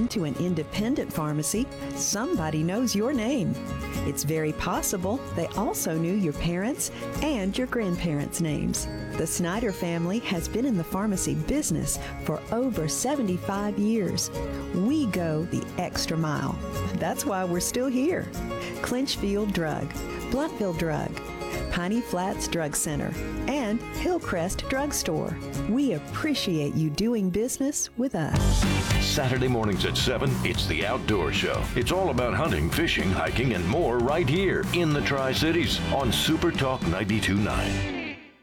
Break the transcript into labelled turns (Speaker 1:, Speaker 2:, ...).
Speaker 1: been to an independent pharmacy, somebody knows your name. It's very possible they also knew your parents' and your grandparents' names. The Snyder family has been in the pharmacy business for over 75 years. We go the extra mile. That's why we're still here. Clinchfield Drug, Blountville Drug, Piney Flats Drug Center, and Hillcrest Drug Store. We appreciate you doing business with us.
Speaker 2: Saturday mornings at 7, it's The Outdoor Show. It's all about hunting, fishing, hiking, and more right here in the Tri-Cities on Super Talk 92.9.